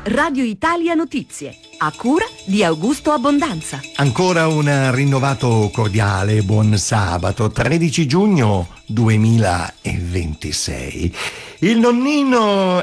Radio Italia Notizie, a cura di Augusto Abbondanza. Ancora un rinnovato cordiale buon sabato, 13 giugno 2026. Il nonnino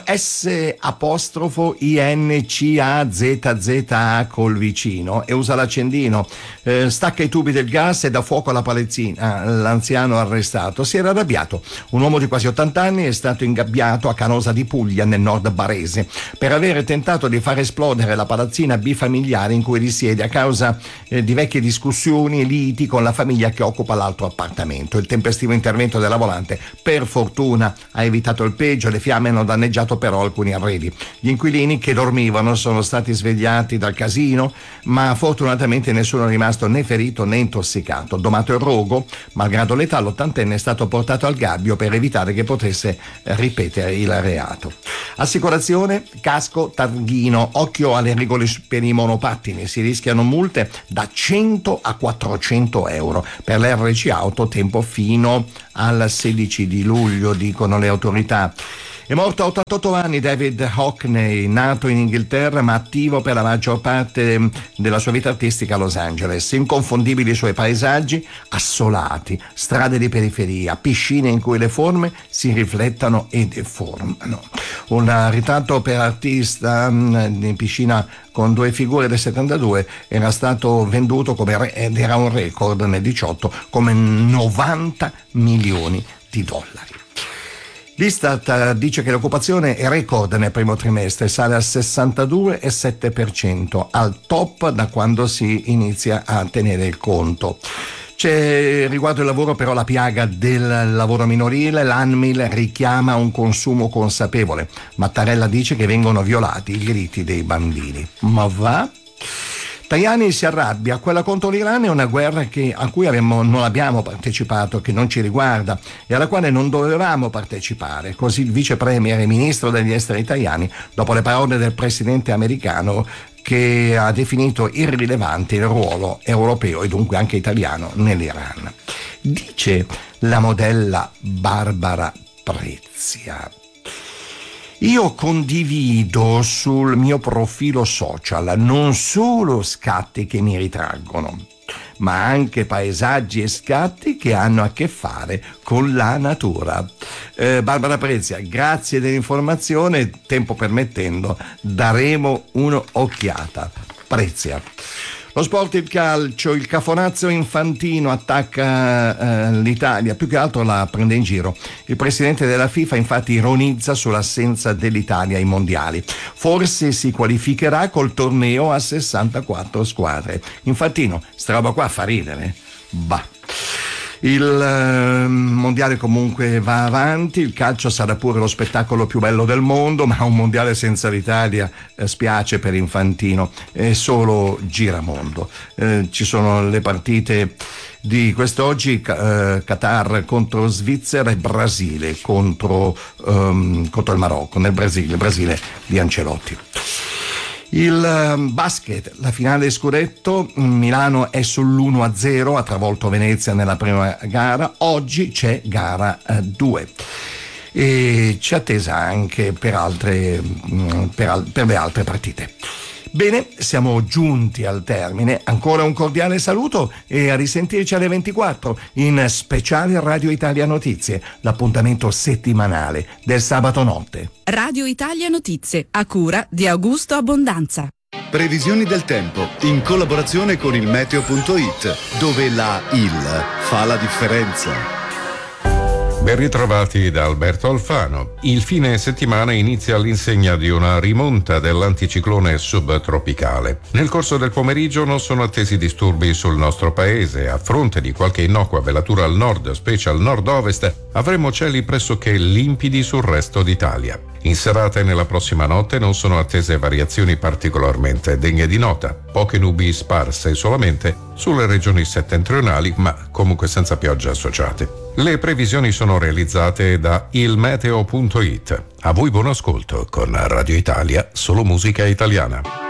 S''INCAZZA col vicino e usa l'accendino, stacca i tubi del gas e dà fuoco alla palazzina. L'anziano arrestato si era arrabbiato. Un uomo di quasi 80 anni è stato ingabbiato a Canosa di Puglia, nel nord barese, per avere tentato di far esplodere la palazzina bifamiliare in cui risiede a causa di vecchie discussioni e liti con la famiglia che occupa l'altro appartamento. Il tempestivo intervento della volante per fortuna ha evitato il peggio, le fiamme hanno danneggiato però alcuni arredi. Gli inquilini che dormivano sono stati svegliati dal casino, ma fortunatamente nessuno è rimasto né ferito né intossicato. Domato il rogo, malgrado l'età, l'80enne è stato portato al gabbio per evitare che potesse ripetere il reato. Assicurazione, casco, targhino, occhio alle regole per i monopattini, si rischiano multe da 100 a 400 euro. Per l'RC Auto tempo fino al 16 di luglio, dicono le autorità. È morto a 88 anni David Hockney, nato in Inghilterra ma attivo per la maggior parte della sua vita artistica a Los Angeles. Inconfondibili i suoi paesaggi assolati, strade di periferia, piscine in cui le forme si riflettono e deformano. Un ritratto per artista in piscina con 2 figure del 72 era stato venduto ed era un record nel 18 come 90 milioni di dollari. L'Istat dice che l'occupazione è record nel primo trimestre, sale al 62,7%, al top da quando si inizia a tenere il conto. C'è riguardo il lavoro però la piaga del lavoro minorile. L'ANMIL richiama un consumo consapevole. Mattarella dice che vengono violati i diritti dei bambini. Ma va? Tajani si arrabbia, quella contro l'Iran è una guerra a cui non abbiamo partecipato, che non ci riguarda e alla quale non dovevamo partecipare. Così il vice premier e ministro degli esteri Tajani, dopo le parole del presidente americano che ha definito irrilevante il ruolo europeo e dunque anche italiano nell'Iran. Dice la modella Barbara Prezia: io condivido sul mio profilo social non solo scatti che mi ritraggono, ma anche paesaggi e scatti che hanno a che fare con la natura. Barbara Prezia, grazie dell'informazione, tempo permettendo daremo un'occhiata. Prezia. Lo sport, il calcio, il cafonazzo infantino attacca l'Italia, più che altro la prende in giro. Il presidente della FIFA infatti ironizza sull'assenza dell'Italia ai mondiali. Forse si qualificherà col torneo a 64 squadre. Infantino, sta roba qua fa ridere. Bah. Il mondiale comunque va avanti, il calcio sarà pure lo spettacolo più bello del mondo, ma un mondiale senza l'Italia spiace per Infantino, è solo giramondo. Ci sono le partite di quest'oggi, Qatar contro Svizzera e Brasile contro il Marocco, il Brasile di Ancelotti. Il basket, la finale scudetto, Milano è sull'1-0, ha travolto Venezia nella prima gara, oggi c'è gara 2 e c'è attesa anche per le altre partite. Bene, siamo giunti al termine, ancora un cordiale saluto e a risentirci alle 24 in speciale Radio Italia Notizie, l'appuntamento settimanale del sabato notte. Radio Italia Notizie, a cura di Augusto Abbondanza. Previsioni del tempo in collaborazione con il meteo.it, dove la IL fa la differenza. Ben ritrovati da Alberto Alfano. Il fine settimana inizia all'insegna di una rimonta dell'anticiclone subtropicale. Nel corso del pomeriggio non sono attesi disturbi sul nostro paese. A fronte di qualche innocua velatura al nord, specie al nord-ovest, avremo cieli pressoché limpidi sul resto d'Italia. In serata e nella prossima notte non sono attese variazioni particolarmente degne di nota. Poche nubi sparse solamente sulle regioni settentrionali, ma comunque senza piogge associate. Le previsioni sono realizzate da ilmeteo.it. A voi buon ascolto con Radio Italia, solo musica italiana.